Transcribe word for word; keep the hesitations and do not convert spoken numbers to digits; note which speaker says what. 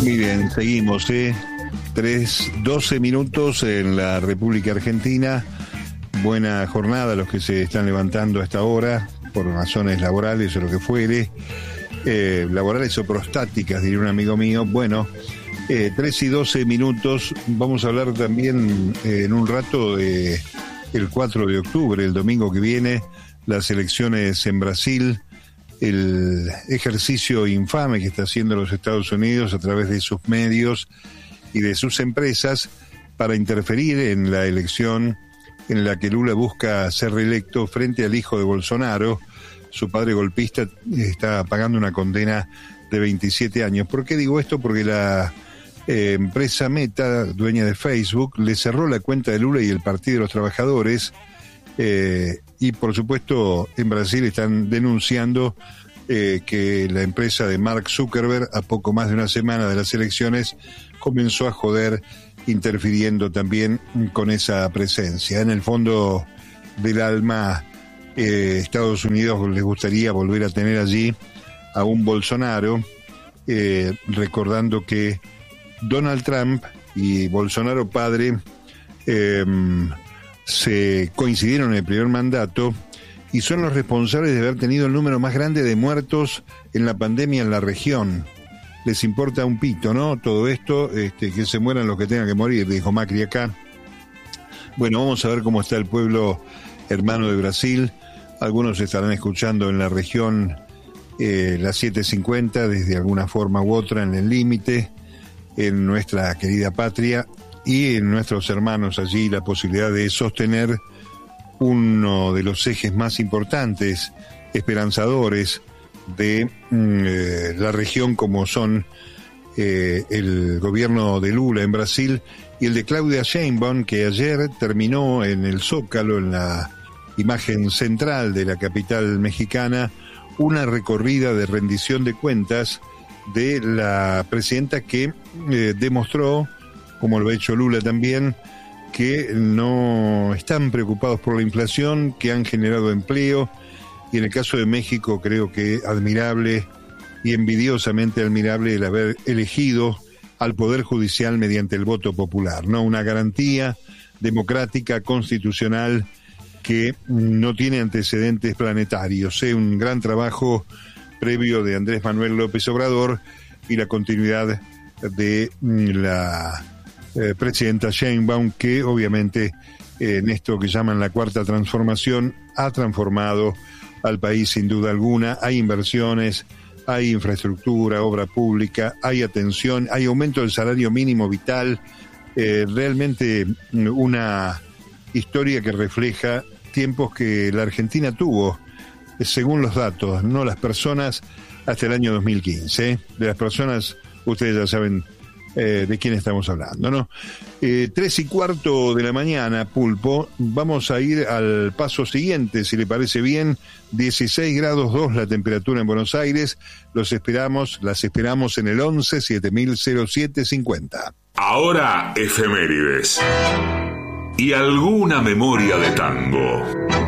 Speaker 1: Muy bien, seguimos, ¿eh? tres, doce minutos en la República Argentina. Buena jornada a los que se están levantando a esta hora, por razones laborales o lo que fuere. Eh, laborales o prostáticas, diría un amigo mío. Bueno, eh, tres y doce minutos. Vamos a hablar también eh, en un rato de el cuatro de octubre, el domingo que viene, las elecciones en Brasil. El ejercicio infame que está haciendo los Estados Unidos a través de sus medios y de sus empresas para interferir en la elección en la que Lula busca ser reelecto frente al hijo de Bolsonaro. Su padre golpista está pagando una condena de veintisiete años. ¿Por qué digo esto? Porque la eh, empresa Meta, dueña de Facebook, le cerró la cuenta de Lula y el Partido de los Trabajadores. Eh, y por supuesto en Brasil están denunciando eh, que la empresa de Mark Zuckerberg, a poco más de una semana de las elecciones, comenzó a joder, interfiriendo también con esa presencia. En el fondo del alma, eh, Estados Unidos les gustaría volver a tener allí a un Bolsonaro, eh, recordando que Donald Trump y Bolsonaro padre eh, se coincidieron en el primer mandato y son los responsables de haber tenido el número más grande de muertos en la pandemia en la región. Les importa un pito, ¿no? Todo esto, este, que se mueran los que tengan que morir, dijo Macri acá. Bueno, vamos a ver cómo está el pueblo hermano de Brasil. Algunos estarán escuchando en la región eh, las siete cincuenta, desde alguna forma u otra, en el límite, en nuestra querida patria, y en nuestros hermanos allí la posibilidad de sostener uno de los ejes más importantes, esperanzadores de eh, la región, como son eh, el gobierno de Lula en Brasil y el de Claudia Sheinbaum, que ayer terminó en el Zócalo, en la imagen central de la capital mexicana, una recorrida de rendición de cuentas de la presidenta que eh, demostró, como lo ha hecho Lula también, que no están preocupados por la inflación, que han generado empleo, y en el caso de México creo que admirable y envidiosamente admirable el haber elegido al Poder Judicial mediante el voto popular, ¿no? Una garantía democrática, constitucional, que no tiene antecedentes planetarios, ¿eh? Un gran trabajo previo de Andrés Manuel López Obrador y la continuidad de la Eh, presidenta Sheinbaum, que obviamente eh, en esto que llaman la cuarta transformación ha transformado al país sin duda alguna. Hay inversiones, hay infraestructura, obra pública, hay atención, hay aumento del salario mínimo vital, eh, realmente una historia que refleja tiempos que la Argentina tuvo, eh, según los datos, no las personas, hasta el año dos mil quince. ¿eh? De las personas, ustedes ya saben Eh, de quién estamos hablando, ¿no? Eh, tres y cuarto de la mañana, Pulpo. Vamos a ir al paso siguiente, si le parece bien. dieciséis grados dos la temperatura en Buenos Aires. Los esperamos, las esperamos en el once siete mil siete cincuenta.
Speaker 2: Ahora efemérides y alguna memoria de tango.